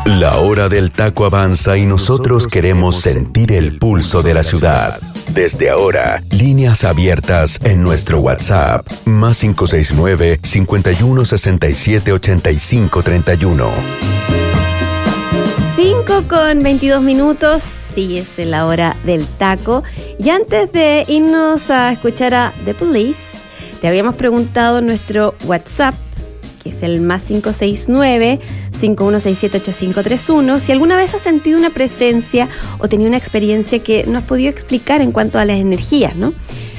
La hora del taco avanza y nosotros queremos sentir el pulso de la ciudad. Desde ahora, líneas abiertas en nuestro WhatsApp, más 569-5167-8531. 5:22, sí, es la hora del taco. Y antes de irnos a escuchar a The Police, te habíamos preguntado en nuestro WhatsApp, que es el más 569-5167-8531, si alguna vez has sentido una presencia o tenido una experiencia que no has podido explicar en cuanto a las energías, ¿no?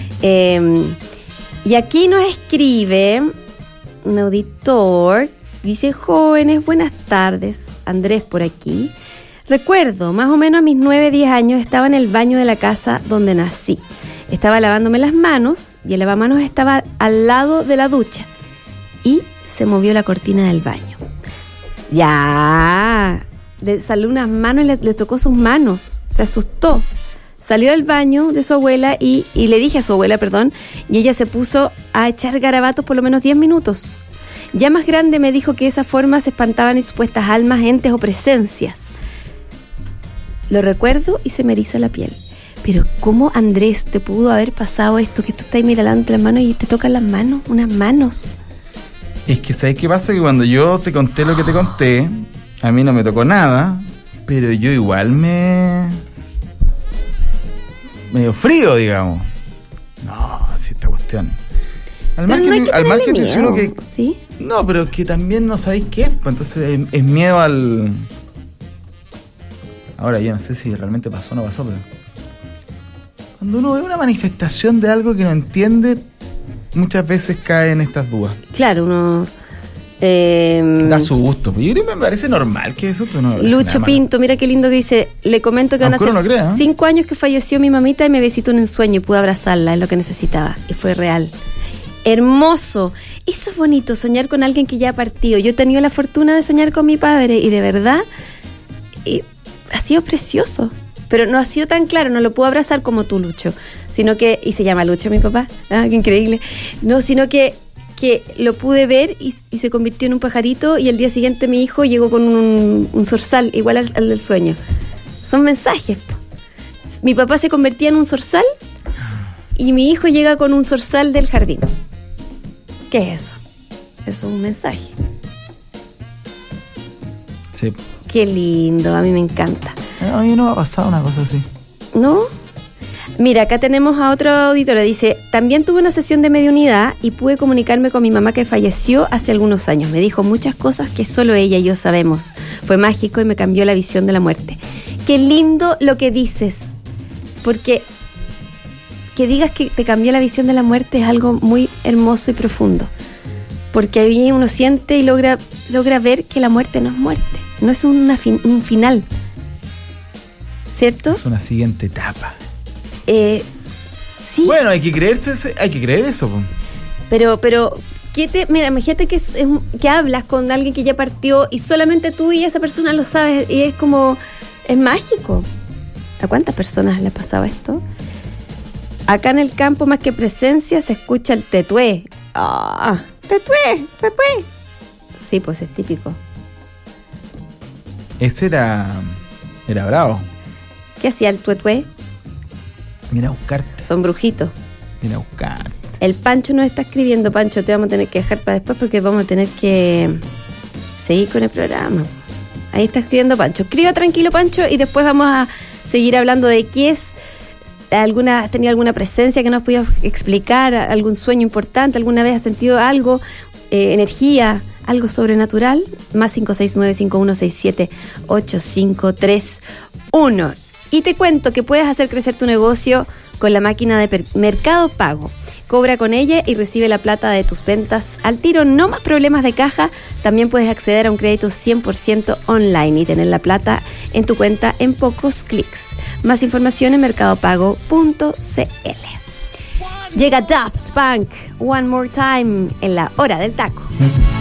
Y aquí nos escribe un auditor, dice: jóvenes, buenas tardes, Andrés por aquí. Recuerdo, más o menos a mis 9-10 años, estaba en el baño de la casa donde nací. Estaba lavándome las manos y el lavamanos estaba al lado de la ducha. Y se movió la cortina del baño. Ya, le salió unas manos y le tocó sus manos. Se asustó. Salió del baño de su abuela y le dije a su abuela, y ella se puso a echar garabatos por lo menos 10 minutos. Ya más grande me dijo que de esa forma se espantaban supuestas almas, entes o presencias. Lo recuerdo y se me eriza la piel. Pero ¿cómo, Andrés, te pudo haber pasado esto? Que tú estás mirando las manos y te tocan las manos, unas manos. Es que ¿sabes qué pasa? Que cuando yo te conté lo que te conté, a mí no me tocó nada, pero yo igual medio frío, digamos. No, así esta cuestión. Al margen que te uno que... ¿Sí? No, pero que también no sabéis qué es, pues entonces es miedo al... Ahora yo no sé si realmente pasó o no pasó, pero... Cuando uno ve una manifestación de algo que no entiende, muchas veces cae en estas dudas. Claro, uno... da su gusto. Yo creo que me parece normal que eso... No Lucho Pinto, mira qué lindo que dice: le comento que van a ser 5 años que falleció mi mamita y me besito en un sueño y pude abrazarla, es lo que necesitaba. Y fue real. Hermoso. Eso es bonito, soñar con alguien que ya ha partido. Yo he tenido la fortuna de soñar con mi padre y de verdad ha sido precioso. Pero no ha sido tan claro, no lo puedo abrazar como tú, Lucho. Sino que, y se llama Lucho mi papá, qué increíble. No, sino que lo pude ver y se convirtió en un pajarito, y el día siguiente mi hijo llegó con un zorzal igual al del sueño. Son mensajes. Mi papá se convertía en un zorzal y mi hijo llega con un zorzal del jardín. ¿Qué es eso? Eso es un mensaje. Sí. Qué lindo, a mí me encanta. A mí no me ha pasado una cosa así. ¿No? Mira, acá tenemos a otro auditor. Dice: también tuve una sesión de mediunidad y pude comunicarme con mi mamá que falleció hace algunos años. Me dijo muchas cosas que solo ella y yo sabemos. Fue mágico y me cambió la visión de la muerte. Qué lindo lo que dices. Porque que digas que te cambió la visión de la muerte es algo muy hermoso y profundo. Porque ahí uno siente y logra ver que la muerte no es muerte. No es un final. ¿Cierto? Es una siguiente etapa. Sí. Bueno, hay que creer eso. Pero mira, imagínate que hablas con alguien que ya partió y solamente tú y esa persona lo sabes, y es como, es mágico. ¿A cuántas personas le ha pasado esto? Acá en el campo, más que presencia, se escucha el tetué. Tetué. Sí, pues es típico. Ese era bravo. ¿Qué hacía el tuetué? Mira a buscarte. Son brujitos. Mira a buscarte. El Pancho nos está escribiendo. Pancho, te vamos a tener que dejar para después porque vamos a tener que seguir con el programa. Ahí está escribiendo Pancho. Escriba tranquilo, Pancho, y después vamos a seguir hablando de qué es. ¿Has tenido alguna presencia que nos pudieras explicar? ¿Algún sueño importante? ¿Alguna vez has sentido algo? ¿Energía? ¿Algo sobrenatural? Más 569-5167-8531. Y te cuento que puedes hacer crecer tu negocio con la máquina de Mercado Pago. Cobra con ella y recibe la plata de tus ventas al tiro. No más problemas de caja. También puedes acceder a un crédito 100% online y tener la plata en tu cuenta en pocos clics. Más información en mercadopago.cl. Llega Daft Punk, One More Time, en la hora del taco.